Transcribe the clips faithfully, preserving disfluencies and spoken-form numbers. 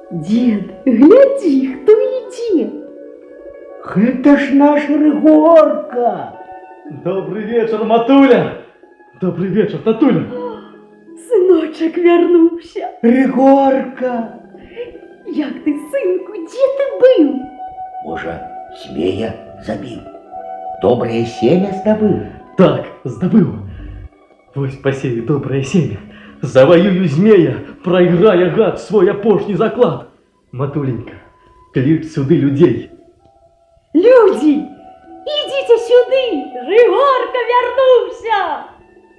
Дед, гляди, кто идет. Это ж наш Рыгорка. Добрый вечер, Матуля. Добрый вечер, Татуля. Сыночек вернулся. Рыгорка. Як ты, сынку, где ты был? Может, змея забил? Доброе семя сдобыл? Так, сдобыл. Вось посею доброе семя. Завоюю змея, проиграя, гад, свой опошний заклад. Матуленька, клич сюда людей. Люди, идите сюда, Рыгорка вернулся.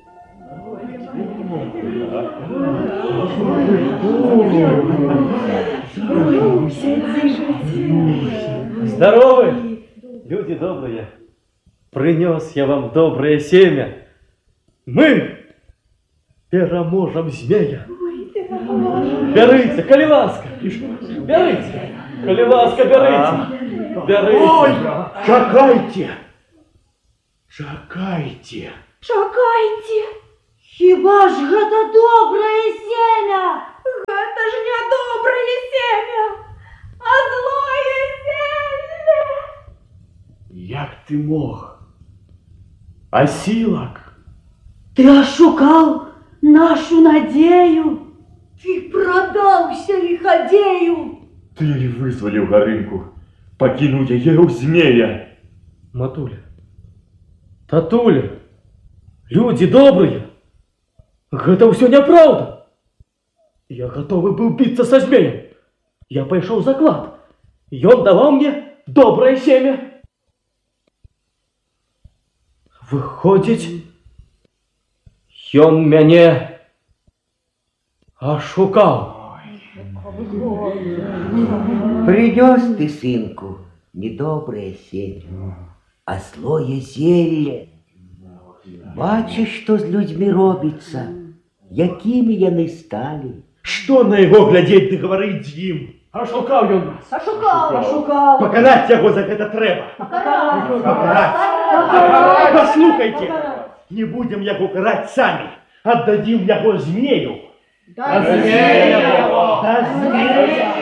Здоровы, люди добрые. Принес я вам доброе семя. Мы переможем змея. Берите, коли ласка. Берите, коли ласка, берите. Берите. Ой, чакайте. Чакайте. Чакайте. Хіба ж гэта добрае семя? Гэта ж не добрае семя, а злое семя. Як ты мог? Осилок? Ты ошукал нашу надею. Ты продался лиходею. Ты вызволил Горынку, покинул ее у змея. Матуля, Татуля, люди добрые, гэта все неправда. Я готовы был биться со змеем. Я пошел в заклад, и он давал мне доброе семя. Выходит, он меня ошукал. Принес ты, сынку, недоброе семя, а злое зелье. Бачиш, что с людьми робится, якими яны стали. Что на его глядеть, ты говорить им? Ошукал он нас. Ошукал, ошукал. Покарать его за это треба. Покарать. Покарать. Послухайте, не будем его карать сами, отдадим его змею. Да змея его! Да змея!